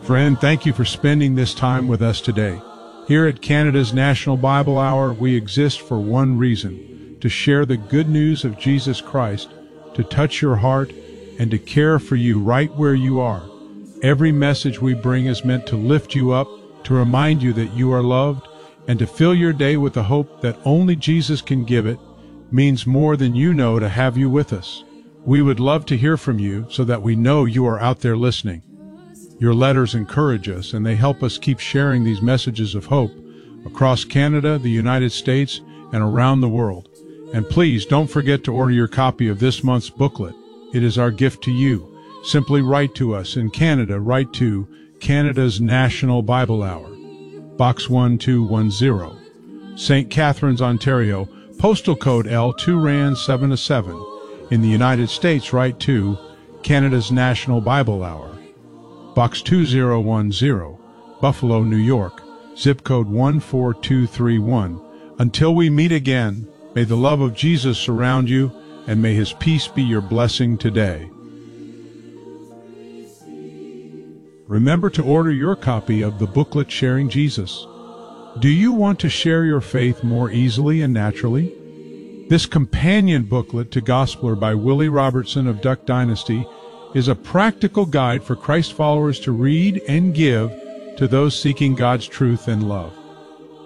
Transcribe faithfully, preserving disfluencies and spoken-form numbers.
Friend, thank you for spending this time with us today. Here at Canada's National Bible Hour, we exist for one reason: to share the good news of Jesus Christ, to touch your heart, and to care for you right where you are. Every message we bring is meant to lift you up, to remind you that you are loved, and to fill your day with the hope that only Jesus can give. It means more than you know to have you with us. We would love to hear from you so that we know you are out there listening. Your letters encourage us, and they help us keep sharing these messages of hope across Canada, the United States, and around the world. And please don't forget to order your copy of this month's booklet. It is our gift to you. Simply write to us in Canada. Write to Canada's National Bible Hour, Box one two one zero, Saint Catharines, Ontario, postal code L two R A N seven seven. In the United States, write to Canada's National Bible Hour, Box two zero one zero, Buffalo, New York, zip code one four two three one. Until we meet again, may the love of Jesus surround you, and may his peace be your blessing today. Remember to order your copy of the booklet Sharing Jesus. Do you want to share your faith more easily and naturally? This companion booklet to Gospeler by Willie Robertson of Duck Dynasty is a practical guide for Christ followers to read and give to those seeking God's truth and love.